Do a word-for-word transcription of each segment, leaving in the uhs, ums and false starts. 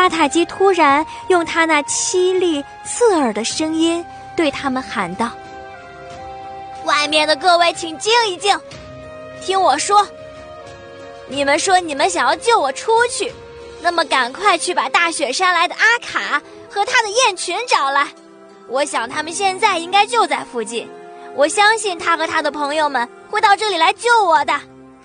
巴塔基突然用他那凄厉刺耳的声音对他们喊道： 外面的各位请静一静，听我说，你们说你们想要救我出去，那么赶快去把大雪山来的阿卡和他的雁群找来，我想他们现在应该就在附近，我相信他和他的朋友们会到这里来救我的。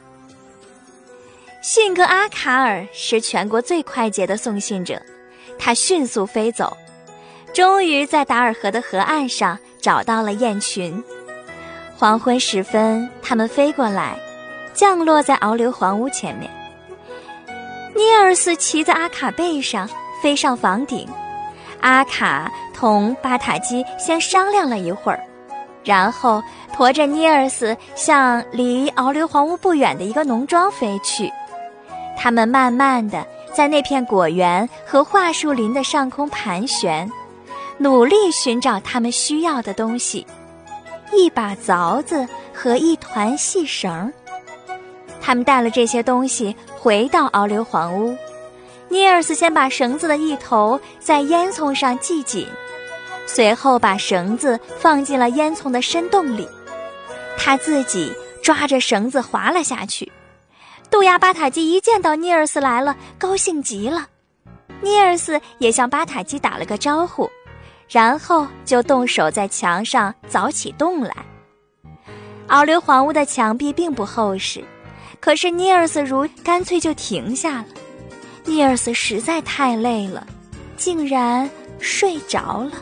信鸽阿卡尔是全国最快捷的送信者，他迅速飞走，终于在达尔河的河岸上找到了雁群。黄昏时分，他们飞过来，降落在遨流黄屋前面。尼尔斯骑在阿卡背上飞上房顶，阿卡同巴塔基先商量了一会儿，然后驮着尼尔斯向离遨流黄屋不远的一个农庄飞去。他们慢慢地在那片果园和桦树林的上空盘旋，努力寻找他们需要的东西，一把凿子和一团细绳。他们带了这些东西回到遨流黄屋，尼尔斯先把绳子的一头在烟囱上系紧，随后把绳子放进了烟囱的深洞里，他自己抓着绳子滑了下去。杜亚巴塔基一见到尼尔斯来了，高兴极了。尼尔斯也向巴塔基打了个招呼，然后就动手在墙上凿起洞来。遨流黄屋的墙壁并不厚实，可是尼尔斯如干脆就停下了。尼尔斯实在太累了，竟然睡着了。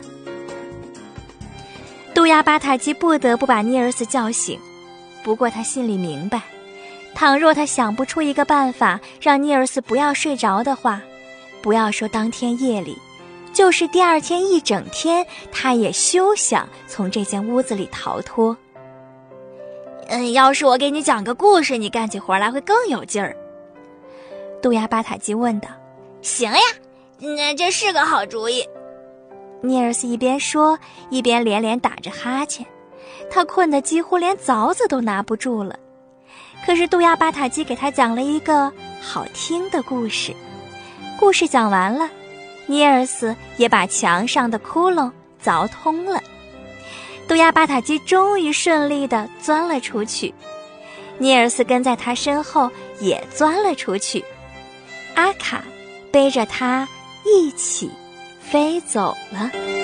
杜亚巴塔基不得不把尼尔斯叫醒，不过他心里明白，倘若他想不出一个办法让尼尔斯不要睡着的话，不要说当天夜里，就是第二天一整天，他也休想从这间屋子里逃脱。 嗯，要是我给你讲个故事，你干起活来会更有劲儿。 杜亚巴塔基问道。 行呀，那这是个好主意。 尼尔斯一边说，一边连连打着哈欠，他困得几乎连凿子都拿不住了。可是杜亚巴塔基给他讲了一个好听的故事。故事讲完了，尼尔斯也把墙上的窟窿凿通了。杜亚巴塔基终于顺利地钻了出去，尼尔斯跟在他身后也钻了出去。阿卡背着他一起飞走了。